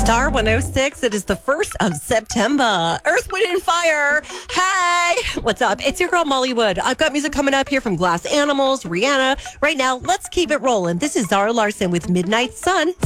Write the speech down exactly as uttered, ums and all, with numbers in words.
Star one oh six. It is the first of September. Earth, Wind, and Fire. Hey, what's up? It's your girl, Molly Wood. I've got music coming up here from Glass Animals, Rihanna. Right now, let's keep it rolling. This is Zara Larson with Midnight Sun.